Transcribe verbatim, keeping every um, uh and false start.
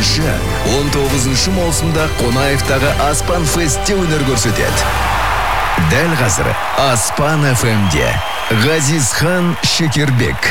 жетінші он тоғызыншы маусымда Қонаевтағы Аспан Фестте өнер көрсетеді. Дәл қазір Аспан эф эмде Ғазизхан Шекербек.